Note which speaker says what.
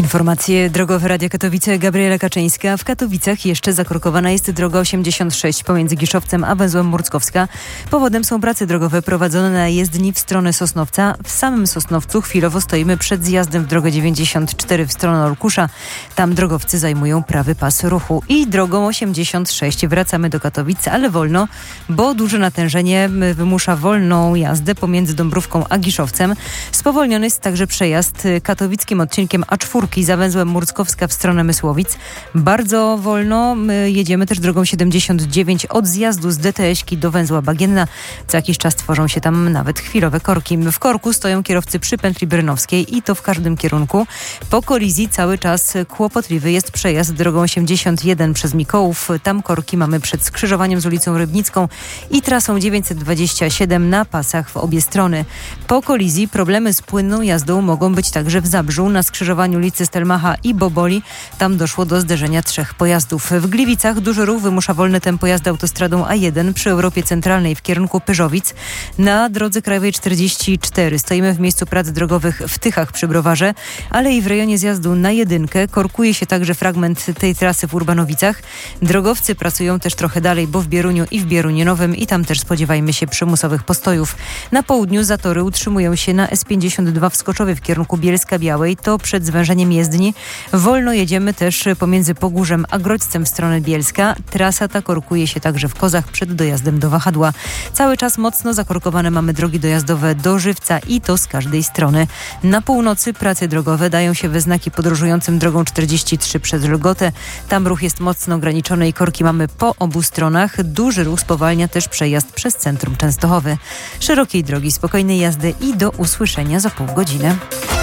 Speaker 1: Informacje drogowe Radia Katowice, Gabriela Kaczyńska. W Katowicach jeszcze zakorkowana jest droga 86 pomiędzy Giszowcem a węzłem Murckowska. Powodem są prace drogowe prowadzone na jezdni w stronę Sosnowca. W samym Sosnowcu chwilowo stoimy przed zjazdem w drogę 94 w stronę Olkusza. Tam drogowcy zajmują prawy pas ruchu. I drogą 86 wracamy do Katowic, ale wolno, bo duże natężenie wymusza wolną jazdę pomiędzy Dąbrówką a Giszowcem. Spowolniony jest także przejazd katowickim odcinkiem A4 za węzłem Murckowska w stronę Mysłowic. Bardzo wolno jedziemy też drogą 79 od zjazdu z DTS-ki do węzła Bagienna. Co jakiś czas tworzą się tam nawet chwilowe korki. W korku stoją kierowcy przy pętli brynowskiej i to w każdym kierunku. Po kolizji cały czas kłopotliwy jest przejazd drogą 81 przez Mikołów. Tam korki mamy przed skrzyżowaniem z ulicą Rybnicką i trasą 927 na pasach w obie strony. Po kolizji problemy z płynną jazdą mogą być także w Zabrzu na skrzyżowaniu ulicy Stelmacha i Boboli. Tam doszło do zderzenia 3 pojazdów. W Gliwicach duży ruch wymusza wolne tempo jazdy autostradą A1 przy Europie Centralnej w kierunku Pyrzowic. Na drodze krajowej 44 stoimy w miejscu prac drogowych w Tychach przy Browarze, ale i w rejonie zjazdu na Jedynkę. Korkuje się także fragment tej trasy w Urbanowicach. Drogowcy pracują też trochę dalej, bo w Bieruniu i w Bieruniu Nowym i tam też spodziewajmy się przymusowych postojów. Na południu zatory utrzymują się na S52 w Skoczowie w kierunku Bielska-Białej. To przed zwężeniem jezdni. Wolno jedziemy też pomiędzy Pogórzem a Grodźcem w stronę Bielska. Trasa ta korkuje się także w Kozach przed dojazdem do Wahadła. Cały czas mocno zakorkowane mamy drogi dojazdowe do Żywca i to z każdej strony. Na północy prace drogowe dają się we znaki podróżującym drogą 43 przez Lgotę. Tam ruch jest mocno ograniczony i korki mamy po obu stronach. Duży ruch spowalnia też przejazd przez centrum Częstochowy. Szerokiej drogi, spokojnej jazdy i do usłyszenia za pół godziny.